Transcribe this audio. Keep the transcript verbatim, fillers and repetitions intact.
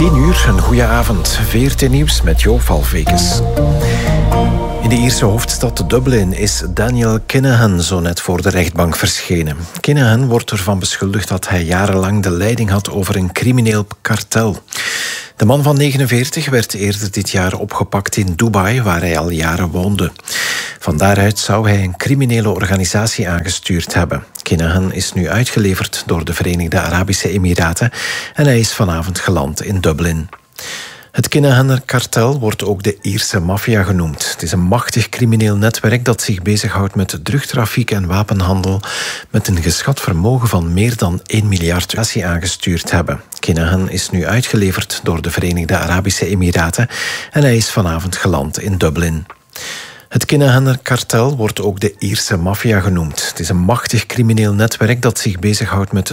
tien uur, een goede avond. V R T Nieuws met Jo Valvekes. In de Ierse hoofdstad Dublin is Daniel Kinahan zo net voor de rechtbank verschenen. Kinahan wordt ervan beschuldigd dat hij jarenlang de leiding had over een crimineel kartel. De man van negenenveertig werd eerder dit jaar opgepakt in Dubai, waar hij al jaren woonde. Van daaruit zou hij een criminele organisatie aangestuurd hebben. Kinahan is nu uitgeleverd door de Verenigde Arabische Emiraten en hij is vanavond geland in Dublin. Het Kinahan-kartel wordt ook de Ierse maffia genoemd. Het is een machtig crimineel netwerk dat zich bezighoudt met drugtrafiek en wapenhandel, met een geschat vermogen van meer dan één miljard euro aangestuurd hebben. Kinahan is nu uitgeleverd door de Verenigde Arabische Emiraten en hij is vanavond geland in Dublin. Het Kinahan-kartel wordt ook de Ierse maffia genoemd. Het is een machtig crimineel netwerk dat zich bezighoudt met